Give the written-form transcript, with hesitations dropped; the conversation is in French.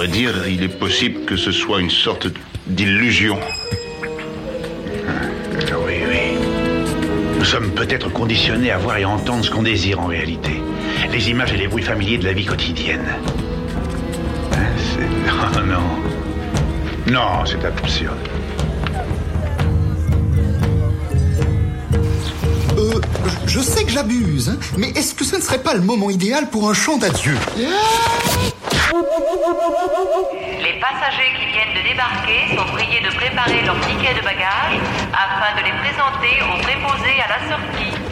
vrai dire, il est possible que ce soit une sorte d'illusion. Oui. Nous sommes peut-être conditionnés à voir et entendre ce qu'on désire en réalité. Les images et les bruits familiers de la vie quotidienne. Oh non. Non, c'est absurde. Je sais que j'abuse, hein, mais est-ce que ce ne serait pas le moment idéal pour un chant d'adieu? Les passagers qui viennent de débarquer sont priés de préparer leurs tickets de bagages afin de les présenter aux préposés à la sortie.